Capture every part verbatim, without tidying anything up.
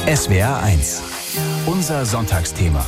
S W R eins. Unser Sonntagsthema.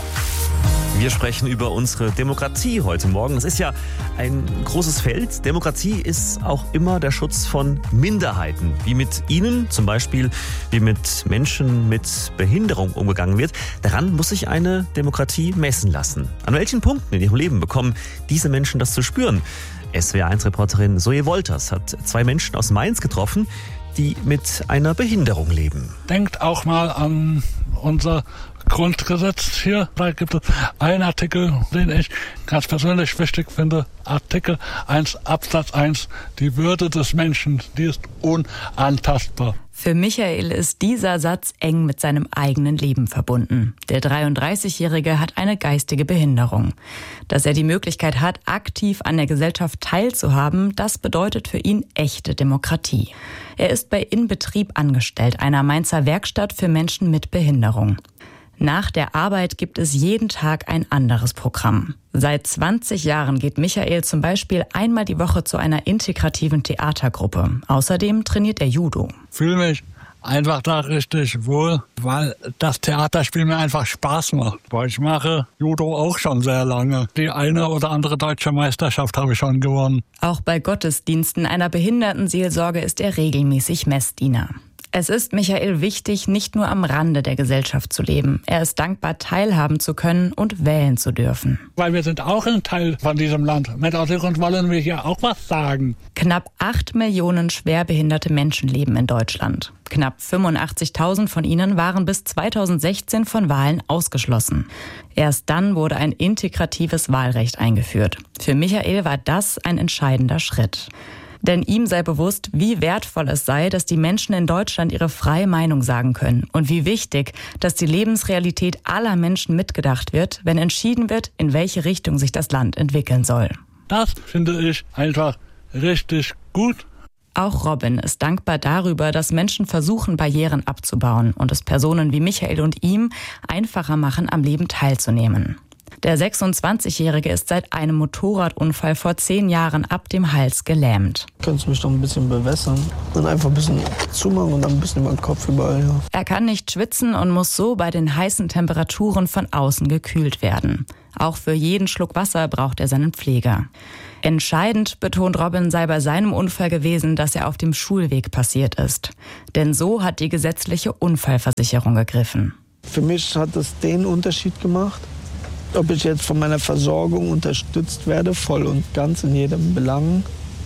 Wir sprechen über unsere Demokratie heute Morgen. Es ist ja ein großes Feld. Demokratie ist auch immer der Schutz von Minderheiten. Wie mit ihnen, zum Beispiel wie mit Menschen mit Behinderung umgegangen wird. Daran muss sich eine Demokratie messen lassen. An welchen Punkten in ihrem Leben bekommen diese Menschen das zu spüren? S W R eins Reporterin Zoe Wolters hat zwei Menschen aus Mainz getroffen, die mit einer Behinderung leben. Denkt auch mal an unser Grundgesetz hier. Da gibt es einen Artikel, den ich ganz persönlich wichtig finde. Artikel eins Absatz eins. Die Würde des Menschen, die ist unantastbar. Für Michael ist dieser Satz eng mit seinem eigenen Leben verbunden. Der dreiunddreißigjährige hat eine geistige Behinderung. Dass er die Möglichkeit hat, aktiv an der Gesellschaft teilzuhaben, das bedeutet für ihn echte Demokratie. Er ist bei Inbetrieb angestellt, einer Mainzer Werkstatt für Menschen mit Behinderung. Nach der Arbeit gibt es jeden Tag ein anderes Programm. Seit zwanzig Jahren geht Michael zum Beispiel einmal die Woche zu einer integrativen Theatergruppe. Außerdem trainiert er Judo. Fühle mich einfach da richtig wohl, weil das Theaterspiel mir einfach Spaß macht. Weil ich mache Judo auch schon sehr lange. Die eine oder andere deutsche Meisterschaft habe ich schon gewonnen. Auch bei Gottesdiensten einer Behindertenseelsorge ist er regelmäßig Messdiener. Es ist Michael wichtig, nicht nur am Rande der Gesellschaft zu leben. Er ist dankbar, teilhaben zu können und wählen zu dürfen. Weil wir sind auch ein Teil von diesem Land. Mit aus dem Grund wollen wir hier auch was sagen. Knapp acht Millionen schwerbehinderte Menschen leben in Deutschland. Knapp fünfundachtzigtausend von ihnen waren bis zweitausendsechzehn von Wahlen ausgeschlossen. Erst dann wurde ein integratives Wahlrecht eingeführt. Für Michael war das ein entscheidender Schritt. Denn ihm sei bewusst, wie wertvoll es sei, dass die Menschen in Deutschland ihre freie Meinung sagen können und wie wichtig, dass die Lebensrealität aller Menschen mitgedacht wird, wenn entschieden wird, in welche Richtung sich das Land entwickeln soll. Das finde ich einfach richtig gut. Auch Robin ist dankbar darüber, dass Menschen versuchen, Barrieren abzubauen und es Personen wie Michael und ihm einfacher machen, am Leben teilzunehmen. Der sechsundzwanzigjährige ist seit einem Motorradunfall vor zehn Jahren ab dem Hals gelähmt. Könntest du mich noch ein bisschen bewässern und einfach ein bisschen zumachen und dann ein bisschen über den Kopf überall. Ja. Er kann nicht schwitzen und muss so bei den heißen Temperaturen von außen gekühlt werden. Auch für jeden Schluck Wasser braucht er seinen Pfleger. Entscheidend, betont Robin, sei bei seinem Unfall gewesen, dass er auf dem Schulweg passiert ist. Denn so hat die gesetzliche Unfallversicherung gegriffen. Für mich hat es den Unterschied gemacht, ob ich jetzt von meiner Versorgung unterstützt werde, voll und ganz in jedem Belang,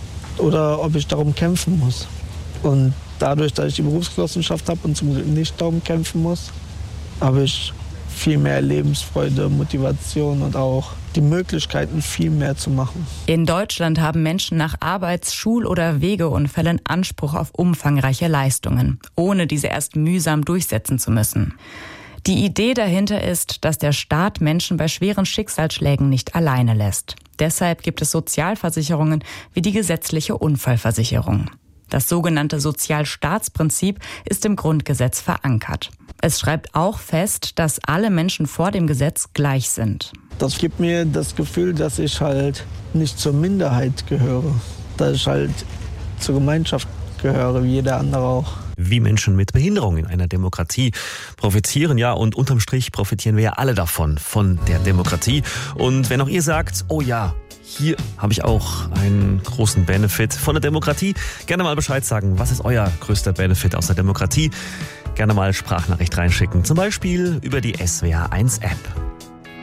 oder ob ich darum kämpfen muss. Und dadurch, dass ich die Berufsgenossenschaft habe und zum Glück nicht darum kämpfen muss, habe ich viel mehr Lebensfreude, Motivation und auch die Möglichkeiten, viel mehr zu machen. In Deutschland haben Menschen nach Arbeits-, Schul- oder Wegeunfällen Anspruch auf umfangreiche Leistungen, ohne diese erst mühsam durchsetzen zu müssen. Die Idee dahinter ist, dass der Staat Menschen bei schweren Schicksalsschlägen nicht alleine lässt. Deshalb gibt es Sozialversicherungen wie die gesetzliche Unfallversicherung. Das sogenannte Sozialstaatsprinzip ist im Grundgesetz verankert. Es schreibt auch fest, dass alle Menschen vor dem Gesetz gleich sind. Das gibt mir das Gefühl, dass ich halt nicht zur Minderheit gehöre. Dass ich halt zur Gemeinschaft gehöre, wie jeder andere auch. Wie Menschen mit Behinderung in einer Demokratie profitieren, ja, und unterm Strich profitieren wir ja alle davon, von der Demokratie. Und wenn auch ihr sagt, oh ja, hier habe ich auch einen großen Benefit von der Demokratie, gerne mal Bescheid sagen, was ist euer größter Benefit aus der Demokratie? Gerne mal Sprachnachricht reinschicken, zum Beispiel über die S W R eins App.